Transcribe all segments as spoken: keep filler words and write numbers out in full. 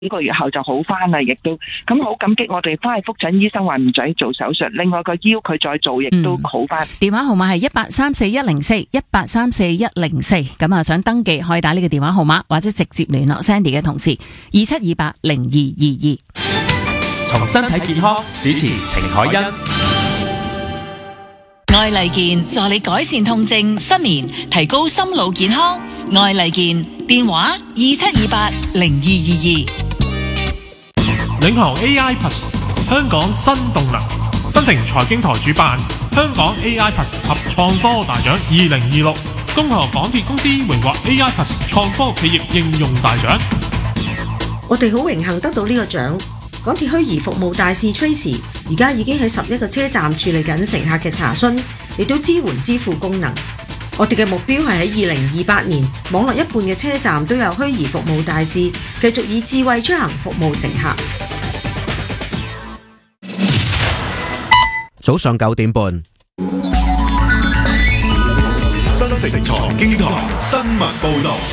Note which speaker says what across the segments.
Speaker 1: 幾個月後就好翻啦，亦都咁好感激我哋翻去復診醫生話唔使做手術，另外個腰佢再做亦都好翻。
Speaker 2: 電話號碼係一八三四一零四一八三四一零四，咁啊想登記可以打呢個電話號碼，或者直接聯絡 Sandy 嘅同事二七二八零二二二。
Speaker 3: 從身體健康，主持程海欣。
Speaker 4: 愛麗健助你改善痛症、失眠，提高心腦健康。愛麗健電話二七二八零二二二。
Speaker 5: 領航 A I Plus 香港新動能，新城財經台主辦香港 A I Plus 及創科大獎二零二六，恭賀港鐵公司榮獲 A I Plus 創科企業應用大獎。
Speaker 6: 我哋好榮幸得到呢個獎。港鐵虛擬服務大使 Tracy 而家已經喺十一個車站處理緊乘客嘅查詢，亦都支援支付功能。我哋嘅目標係喺二零二八年，網絡一半嘅車站都有虛擬服務大使，繼續以智慧出行服務乘客。
Speaker 7: 早上九點半，
Speaker 8: 新城財經台新聞報道。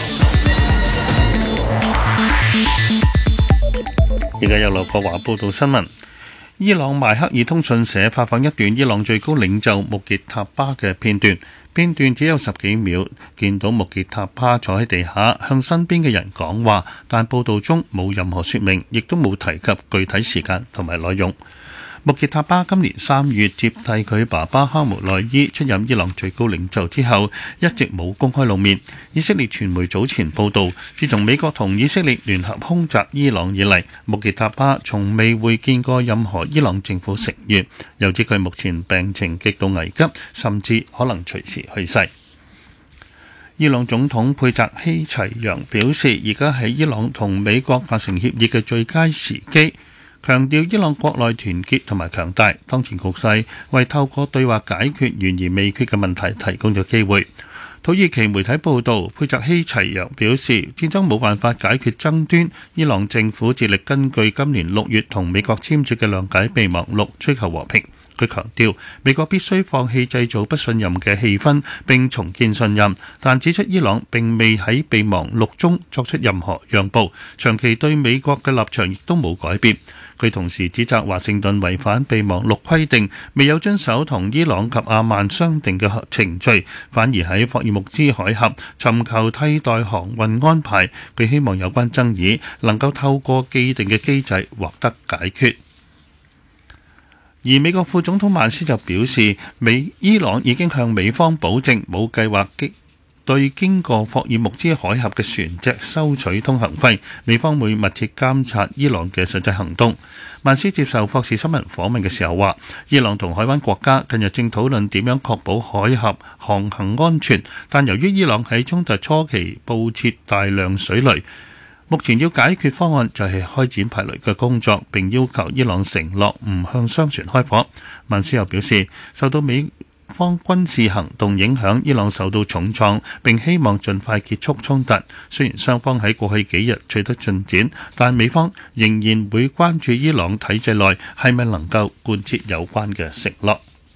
Speaker 9: 而家有劉國華報道新聞。伊朗邁克爾通訊社發放一段伊朗最高領袖穆傑塔巴嘅片段，片段只有十幾秒，見到穆傑塔巴坐喺地下向身邊嘅人講話，但報道中冇任何說明，亦都冇提及具體時間同埋內容。穆傑塔巴今年三月接替佢爸爸哈梅內伊出任伊朗最高領袖之後，一直冇公開露面。以色列傳媒早前報道，自從美國同以色列聯合空襲伊朗以嚟，穆傑塔巴從未會見過任何伊朗政府成員，又指佢目前病情極度危急，甚至可能隨時去世。伊朗總統佩澤希齊揚表示，而家喺伊朗同美國達成協議嘅最佳時機，強調伊朗國內團結同埋強大，當前局勢為透過對話解決懸而未決嘅問題提供咗機會。土耳其媒體報道，佩澤希齊揚表示，戰爭冇辦法解決爭端，伊朗政府致力根據今年六月同美國簽署嘅諒解備忘錄追求和平。佢強調，美國必須放棄製造不信任嘅氣氛並重建信任，但指出伊朗並未喺備忘錄中作出任何讓步，長期對美國嘅立場亦都冇改變。佢同時指責華盛頓違反備忘錄規定，未有遵守同伊朗及阿曼商定嘅程序，反而喺霍爾木茲海峽尋求替代航運安排。佢希望有關爭議能夠透過既定嘅機制獲得解決。而美國副總統曼斯就表示，美伊朗已經向美方保證冇計劃擊對經過霍爾木茲海峽嘅船隻收取通行費，美方會密切監察伊朗嘅實際行動。曼斯接受霍士新聞訪問嘅時候話，伊朗同海灣國家近日正討論點樣確保海峽航行安全，但由於伊朗喺衝突初期佈設大量水雷，目前要解決方案就係開展排雷嘅工作，並要求伊朗承諾唔向商船開火。曼斯又表示，受到美方軍事行動影響，伊朗受到重創，並希望盡快結束衝突。雖然雙方喺過去幾日取得進展，但美方仍然會關注伊朗體制內係咪能夠貫徹有關嘅承諾。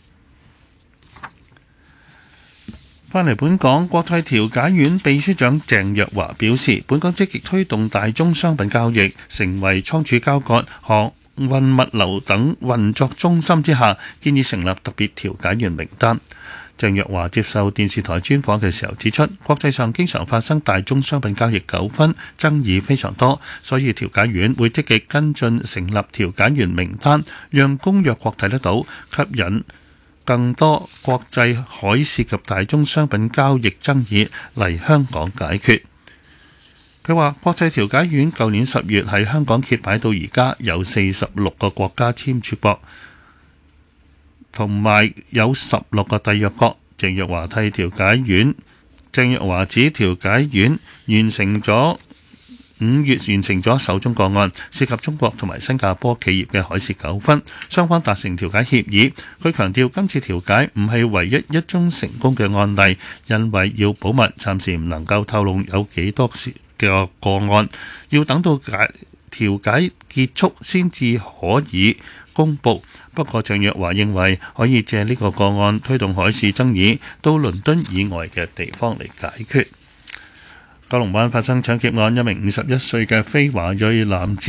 Speaker 9: 返嚟本港，國際調解院秘書長鄭若驊表示，本港積極推動大宗商品交易，成為倉儲交割、航運物流等運作中心之下，建議成立特別調解員名單。鄭若驊接受電視台專訪嘅時候指出，國際上經常發生大宗商品交易糾紛，爭議非常多，所以調解院會積極跟進成立調解員名單，讓公約國睇得到，吸引更多國際海事及大宗商品交易爭議嚟香港解決。佢話國際調解院舊年十月喺香港揭牌到而家，有四十六個國家簽署國，同埋有十六個締約國。鄭若驊替調解院，鄭若驊指調解院完成咗五月完成咗首宗個案，涉及中國同埋新加坡企業嘅海事糾紛，雙方達成調解協議。佢強調今次調解唔係唯一一宗成功嘅案例，因為要保密，暫時唔能夠透露有幾多嘅個案，要等到解調解結束先至可以公佈。不過鄭若驊認為可以借呢個個案推動海事爭議到倫敦以外嘅地方嚟解決。九龍灣發生搶劫案，一名五十一歲嘅非華裔男子